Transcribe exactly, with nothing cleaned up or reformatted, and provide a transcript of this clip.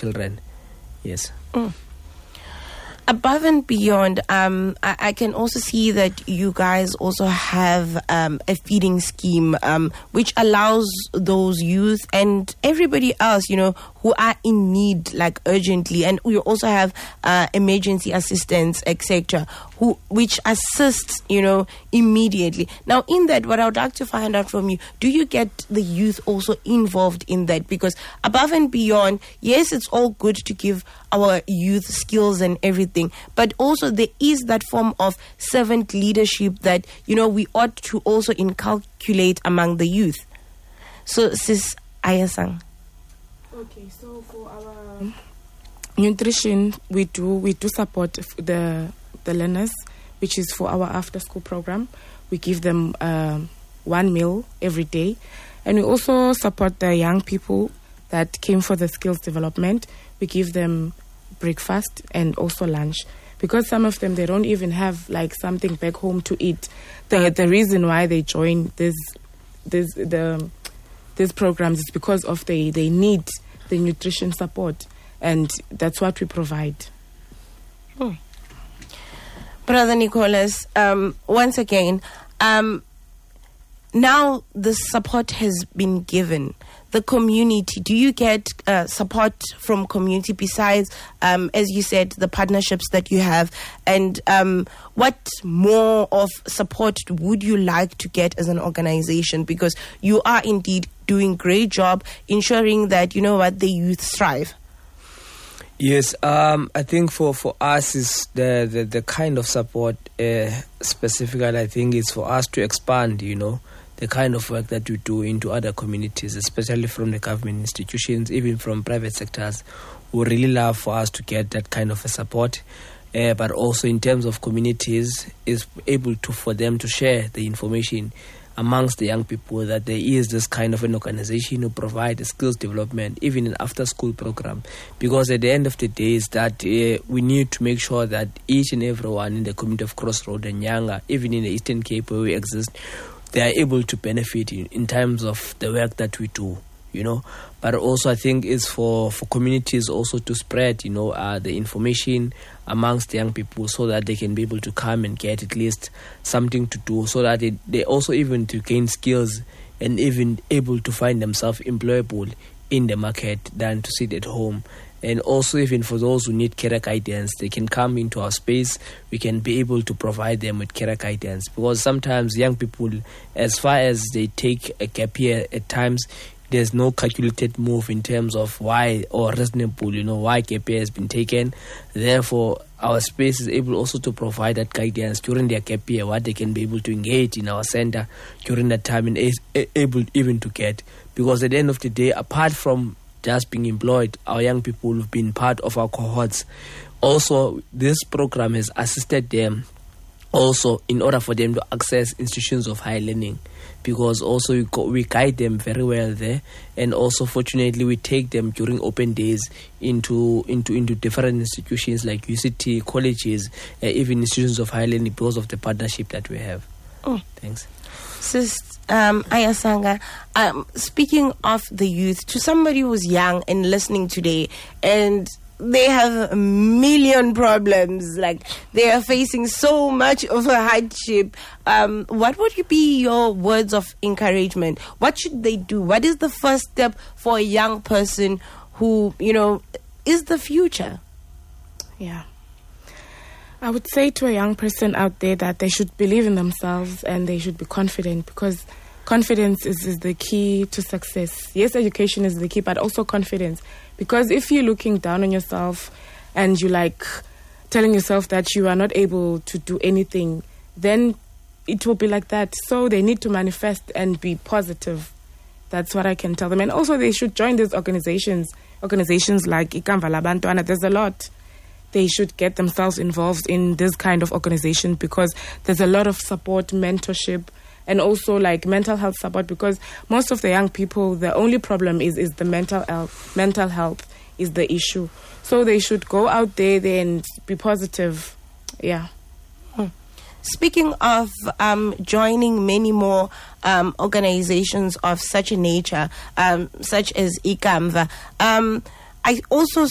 children. Yes. Mm. Above and beyond, um, I, I can also see that you guys also have um, a feeding scheme, um, which allows those youth and everybody else, you know, who are in need, like urgently, and we also have uh, emergency assistance, et cetera, who which assists, you know, immediately. Now, in that, what I would like to find out from you: do you get the youth also involved in that? Because above and beyond, yes, it's all good to give our youth skills and everything, but also there is that form of servant leadership that, you know, we ought to also inculcate among the youth. So, Sis Ayasang. Okay, so for our nutrition, we do we do support the the learners, which is for our after school program. We give them um, one meal every day, and we also support the young people that came for the skills development. We give them breakfast and also lunch, because some of them, they don't even have like something back home to eat. The the reason why they join this this the these programs is because of they they need the nutrition support, and that's what we provide. Hmm. Brother Nicholas, um, once again, um, now the support has been given. The community, do you get uh, support from community besides, um, as you said, the partnerships that you have? And um, what more of support would you like to get as an organization? Because you are indeed doing great job ensuring that, you know what, the youth strive. Yes, um, I think for, for us is the, the, the kind of support uh, specifically, I think it's for us to expand, you know, the kind of work that we do into other communities, especially from the government institutions, even from private sectors, who really love for us to get that kind of a support. Uh, but also in terms of communities, is able to for them to share the information amongst the young people that there is this kind of an organization who provide a skills development, even an after-school program. Because at the end of the day is that uh, we need to make sure that each and everyone in the community of Crossroad and Nyanga, even in the Eastern Cape where we exist, they are able to benefit in, in terms of the work that we do, you know. But also I think it's for, for communities also to spread, you know, uh, the information amongst the young people so that they can be able to come and get at least something to do, so that they, they also even to gain skills and even able to find themselves employable in the market than to sit at home. And also even for those who need career guidance, they can come into our space. We can be able to provide them with career guidance. Because sometimes young people, as far as they take a gap year at times, there's no calculated move in terms of why, or reasonable, you know, why gap year has been taken. Therefore, our space is able also to provide that guidance during their gap year, what they can be able to engage in our center during that time and is able even to get. Because at the end of the day, apart from just being employed, our young people have been part of our cohorts. Also, this program has assisted them also in order for them to access institutions of higher learning, because also we, go, we guide them very well there, and also fortunately we take them during open days into into into different institutions like U C T, colleges, uh, even institutions of higher learning, because of the partnership that we have. Oh. Thanks. Sis um, Ayasanga, um, speaking of the youth, to somebody who's young and listening today, and they have a million problems, like they are facing so much of a hardship, um, what would be your words of encouragement? What should they do? What is the first step for a young person who, you know, is the future? Yeah. I would say to a young person out there that they should believe in themselves and they should be confident, because confidence is, is the key to success. Yes, education is the key, but also confidence. Because if you're looking down on yourself and you like telling yourself that you are not able to do anything, then it will be like that. So they need to manifest and be positive. That's what I can tell them. And also they should join these organizations, organizations like Ikamva Labantwana. There's a lot. They should get themselves involved in this kind of organization, because there's a lot of support, mentorship, and also like mental health support, because most of the young people, the only problem is, is the mental health. Mental health is the issue. So they should go out there and be positive. Yeah. Hmm. Speaking of um, joining many more um, organizations of such a nature, um, such as Ikamva, um, I also